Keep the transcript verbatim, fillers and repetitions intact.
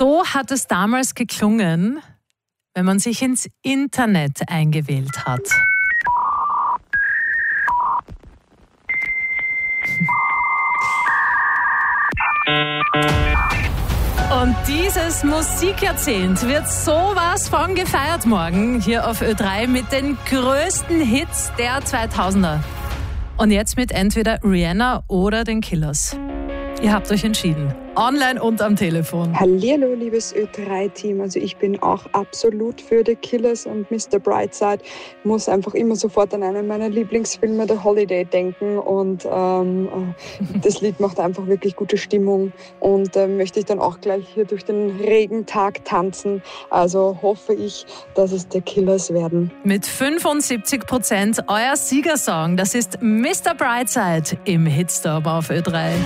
So hat es damals geklungen, wenn man sich ins Internet eingewählt hat. Und dieses Musikjahrzehnt wird sowas von gefeiert morgen hier auf Ö drei mit den größten Hits der zweitausender. Und jetzt mit entweder Rihanna oder den Killers. Ihr habt euch entschieden. Online und am Telefon. Hallihallo, liebes Ö drei Team. Also ich bin auch absolut für The Killers und Mister Brightside. Muss einfach immer sofort an einen meiner Lieblingsfilme, The Holiday, denken. Und ähm, das Lied macht einfach wirklich gute Stimmung. Und äh, möchte ich dann auch gleich hier durch den Regentag tanzen. Also hoffe ich, dass es The Killers werden. Mit fünfundsiebzig Prozent euer Siegersong. Das ist Mister Brightside im Hitstop auf Ö drei.